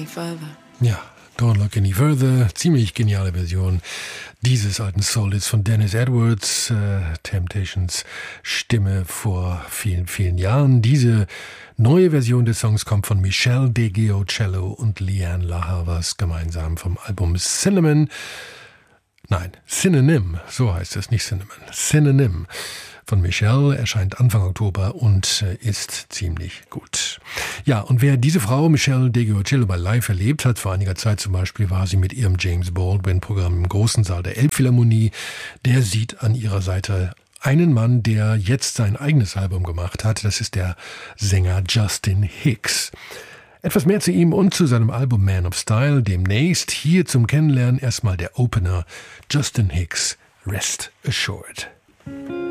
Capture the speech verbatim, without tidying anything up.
any further. Ja, Don't Look Any Further, ziemlich geniale Version dieses alten Soul-Hits von Dennis Edwards, äh, Temptations Stimme vor vielen, vielen Jahren. Diese neue Version des Songs kommt von Michelle DeGiocello und Lianne La Havas gemeinsam vom Album Cinnamon. Nein, Synonym, so heißt es, nicht Cinnamon, Synonym von Michelle, erscheint Anfang Oktober und äh, ist ziemlich gut. Ja, und wer diese Frau, Michelle DeGiocello, bei live erlebt hat, vor einiger Zeit zum Beispiel, war sie mit ihrem James Baldwin-Programm im großen Saal der Elbphilharmonie, der sieht an ihrer Seite einen Mann, der jetzt sein eigenes Album gemacht hat. Das ist der Sänger Justin Hicks. Etwas mehr zu ihm und zu seinem Album Man of Style demnächst. Hier zum Kennenlernen erstmal der Opener Justin Hicks, Rest Assured.